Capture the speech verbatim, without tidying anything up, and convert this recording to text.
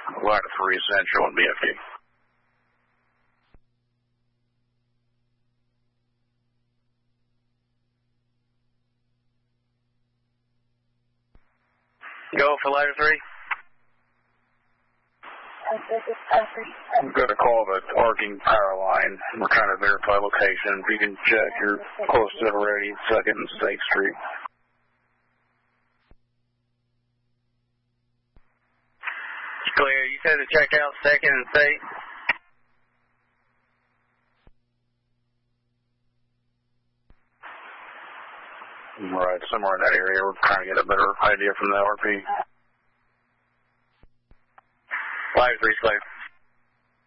Line three Central and B F D. Go for ladder three. I'm going to call the arcing power line. We're trying to verify location. If you can check, you're close to it already, second and State Street. Clear. You said to check out second and State? Right, somewhere in that area. We're trying to get a better idea from the L R P. Ladder three, clear.